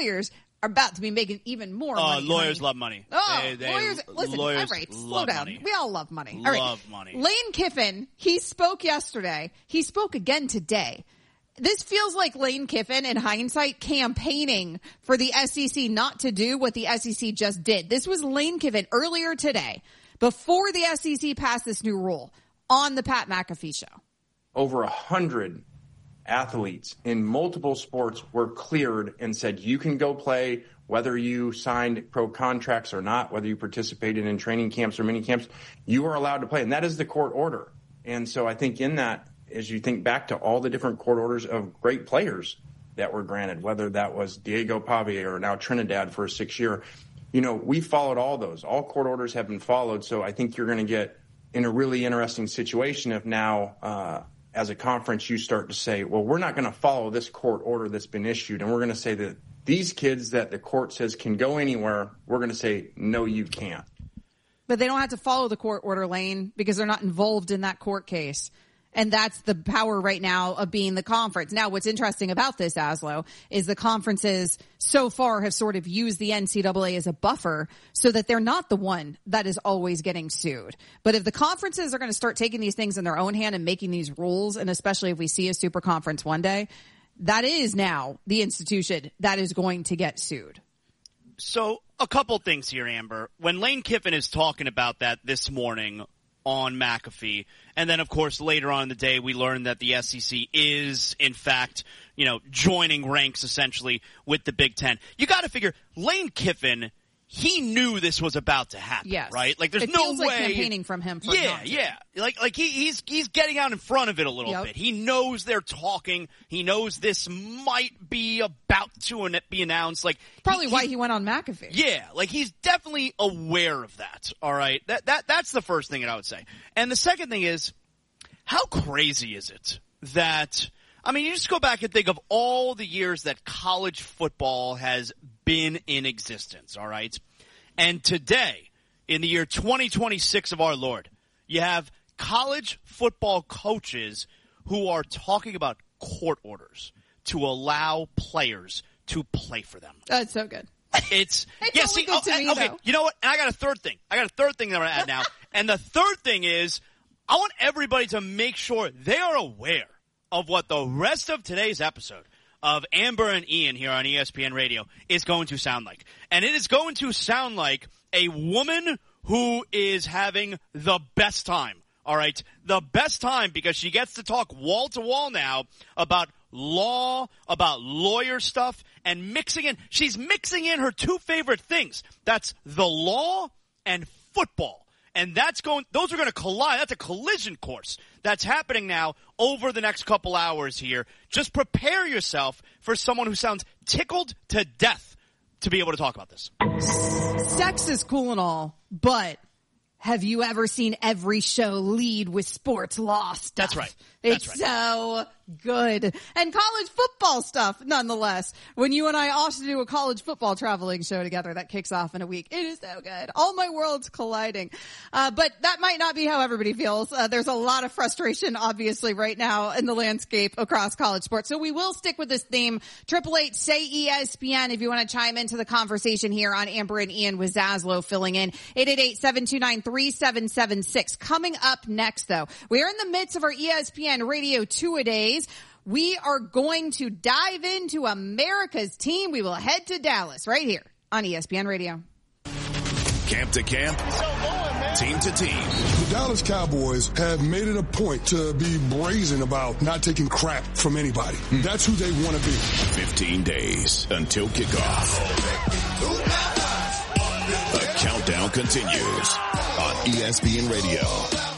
lawyers are about to be making even more money. Lawyers love money. Lawyers, listen, lawyers all right, slow down. Money. We all love money. Love money. Lane Kiffin, he spoke yesterday. He spoke again today. This feels like Lane Kiffin, in hindsight, campaigning for the SEC not to do what the SEC just did. This was Lane Kiffin earlier today, before the SEC passed this new rule, on the Pat McAfee show. Over 100 athletes in multiple sports were cleared and said, you can go play whether you signed pro contracts or not, whether you participated in training camps or mini camps, you are allowed to play. And that is the court order. And so I think in that, as you think back to all the different court orders of great players that were granted, whether that was Diego Pavia or now Trinidad for a 6-year, we followed all those. All court orders have been followed. So I think you're going to get in a really interesting situation if now, as a conference, you start to say, well, we're not going to follow this court order that's been issued. And we're going to say that these kids that the court says can go anywhere, we're going to say, no, you can't. But they don't have to follow the court order, Lane, because they're not involved in that court case. And that's the power right now of being the conference. Now, what's interesting about this, Aslo, is the conferences so far have sort of used the NCAA as a buffer so that they're not the one that is always getting sued. But if the conferences are going to start taking these things in their own hand and making these rules, and especially if we see a super conference one day, that is now the institution that is going to get sued. So a couple things here, Amber. When Lane Kiffin is talking about that this morning on McAfee, and then, of course, later on in the day, we learned that the SEC is, in fact, joining ranks, essentially, with the Big Ten. You got to figure, Lane Kiffin, he knew this was about to happen, yes. Right? Like, there's it no feels way. Like campaigning from him for Yeah. Like he's getting out in front of it a little bit. He knows they're talking. He knows this might be about to be announced. Like, probably why he went on McAfee. Yeah, like he's definitely aware of that. All right, that's the first thing that I would say. And the second thing is, how crazy is it that, you just go back and think of all the years that college football has been in existence, all right? And today, in the year 2026 of our Lord, you have college football coaches who are talking about court orders to allow players to play for them. That's so good. It's good to me, okay, though. you know what? And I got a third thing that I'm going to add now. And the third thing is, I want everybody to make sure they are aware of what the rest of today's episode of Amber and Ian here on ESPN Radio is going to sound like. And it is going to sound like a woman who is having the best time, all right? The best time because she gets to talk wall to wall now about law, about lawyer stuff, and she's mixing in her two favorite things. That's the law and football. And those are going to collide. That's a collision course that's happening now over the next couple hours here. Just prepare yourself for someone who sounds tickled to death to be able to talk about this. Sex is cool and all, but have you ever seen every show lead with sports law stuff? That's right. It's so good. And college football stuff, nonetheless. When you and I also do a college football traveling show together that kicks off in a week. It is so good. All my worlds colliding. But that might not be how everybody feels. There's a lot of frustration, obviously, right now in the landscape across college sports. So we will stick with this theme. 888-SAY-ESPN if you want to chime into the conversation here on Amber and Ian with Zaslow filling in. 888-729-3776. Coming up next, though, we're in the midst of our ESPN Radio Two-A-Days. We are going to dive into America's team. We will head to Dallas right here on ESPN Radio. Camp to camp, team to team. The Dallas Cowboys have made it a point to be brazen about not taking crap from anybody. That's who they want to be. 15 days until kickoff. The countdown continues on ESPN Radio.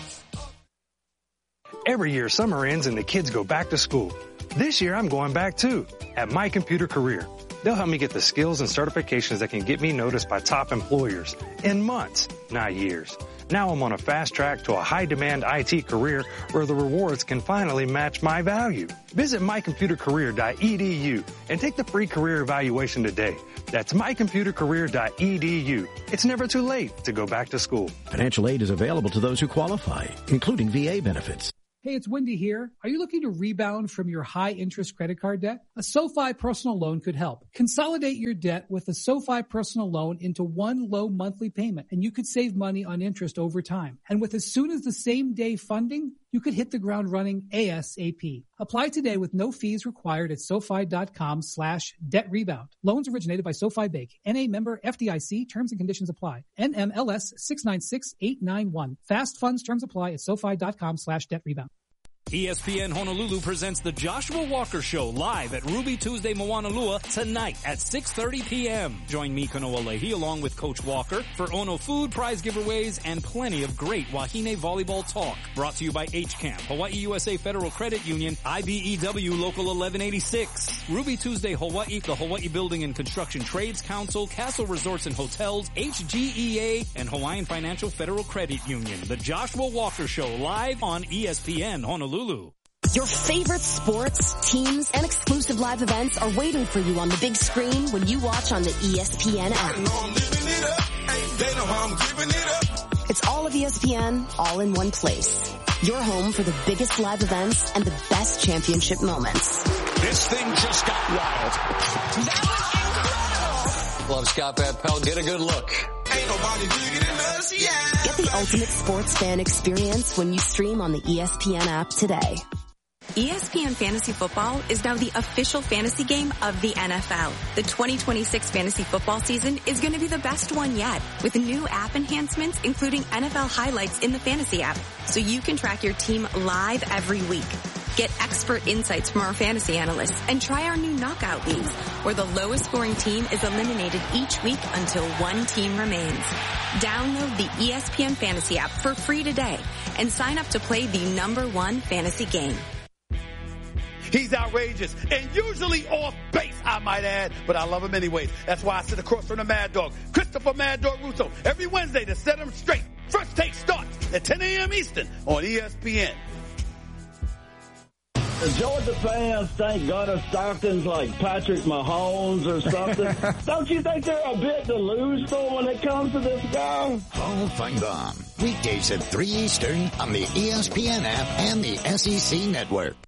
Every year, summer ends and the kids go back to school. This year, I'm going back too, at My Computer Career. They'll help me get the skills and certifications that can get me noticed by top employers in months, not years. Now I'm on a fast track to a high-demand IT career where the rewards can finally match my value. Visit mycomputercareer.edu and take the free career evaluation today. That's mycomputercareer.edu. It's never too late to go back to school. Financial aid is available to those who qualify, including VA benefits. Hey, it's Wendy here. Are you looking to rebound from your high-interest credit card debt? A SoFi personal loan could help. Consolidate your debt with a SoFi personal loan into one low monthly payment, and you could save money on interest over time. And with as soon as the same-day funding, you could hit the ground running ASAP. Apply today with no fees required at SoFi.com/debt-rebound. Loans originated by SoFi Bank. NA member FDIC. Terms and conditions apply. NMLS 696891. Fast funds terms apply at SoFi.com/debt-rebound. ESPN Honolulu presents the Joshua Walker Show live at Ruby Tuesday Moanalua tonight at 6:30 p.m. Join me, Kanoa Leahy, along with Coach Walker for Ono food, prize giveaways, and plenty of great Wahine volleyball talk. Brought to you by HCAM, Hawaii USA Federal Credit Union, IBEW Local 1186, Ruby Tuesday Hawaii, the Hawaii Building and Construction Trades Council, Castle Resorts and Hotels, HGEA, and Hawaiian Financial Federal Credit Union. The Joshua Walker Show live on ESPN Honolulu. Your favorite sports, teams, and exclusive live events are waiting for you on the big screen when you watch on the ESPN app. It's all of ESPN, all in one place. Your home for the biggest live events and the best championship moments. This thing just got wild. That was incredible. Love Scott Van Pelt. Get a good look. Ain't nobody bigger than us, yeah. Get the ultimate sports fan experience when you stream on the ESPN app today. ESPN Fantasy Football is now the official fantasy game of the NFL. The 2026 fantasy football season is going to be the best one yet, with new app enhancements including NFL highlights in the fantasy app, so you can track your team live every week. Get expert insights from our fantasy analysts and try our new knockout leagues, where the lowest scoring team is eliminated each week until one team remains. Download the ESPN Fantasy app for free today and sign up to play the #1 fantasy game. He's outrageous and usually off base, I might add, but I love him anyways. That's why I sit across from the Mad Dog, Christopher Mad Dog Russo, every Wednesday to set him straight. First Take starts at 10 a.m. Eastern on ESPN. The Georgia fans think Gunnar Stockton's like Patrick Mahomes or something. Don't you think they're a bit delusional when it comes to this guy? Paul Feinbaum, weekdays at 3 Eastern on the ESPN app and the SEC Network.